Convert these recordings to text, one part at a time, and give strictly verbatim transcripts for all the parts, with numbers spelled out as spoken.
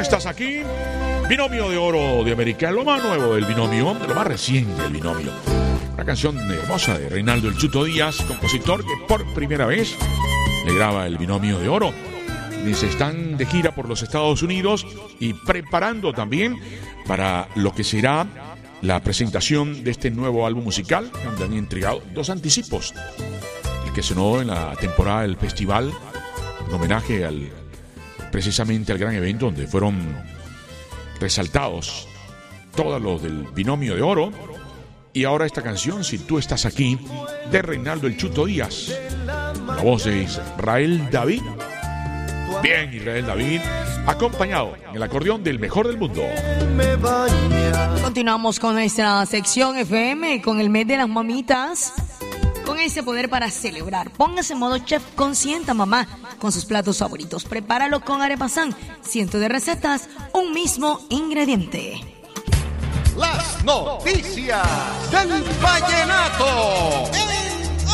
estás aquí. Binomio de Oro de América, lo más nuevo del binomio, lo más reciente del binomio. Una canción hermosa de Reinaldo El Chuto Díaz, compositor que por primera vez le graba el Binomio de Oro. Y se están de gira por los Estados Unidos y preparando también para lo que será la presentación de este nuevo álbum musical, donde han entregado dos anticipos. El que sonó en la temporada del festival, en homenaje al precisamente al gran evento donde fueron resaltados todos los del Binomio de Oro. Y ahora esta canción, Si tú estás aquí, de Reinaldo El Chuto Díaz. La voz de Israel David. Bien, Israel David, acompañado en el acordeón del mejor del mundo. Continuamos con nuestra sección F M, con el mes de las mamitas. Con ese poder para celebrar. Póngase en modo chef, consienta mamá con sus platos favoritos. Prepáralo con Arepazán. Cientos de recetas, un mismo ingrediente. Las noticias del vallenato en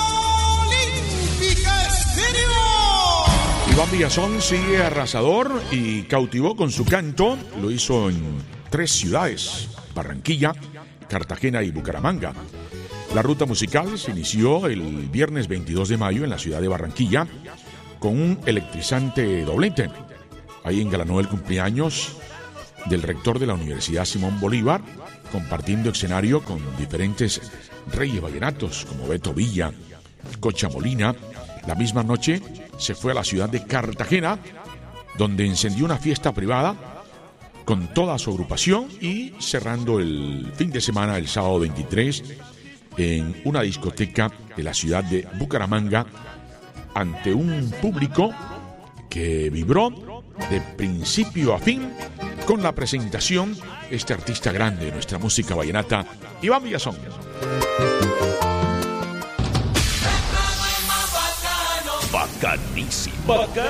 Olímpica Estéreo. Iván Villazón sigue arrasador y cautivó con su canto. Lo hizo en tres ciudades: Barranquilla, Cartagena y Bucaramanga. La ruta musical se inició el viernes veintidós de mayo en la ciudad de Barranquilla con un electrizante doblete. Ahí engalanó el cumpleaños del rector de la Universidad Simón Bolívar, compartiendo escenario con diferentes reyes vallenatos como Beto Villa, Cocha Molina. La misma noche se fue a la ciudad de Cartagena, donde encendió una fiesta privada con toda su agrupación y cerrando el fin de semana, el sábado veintitrés, en una discoteca de la ciudad de Bucaramanga, ante un público que vibró de principio a fin con la presentación de este artista grande de nuestra música vallenata, Iván Villazón. Bacanísimo. Bacán.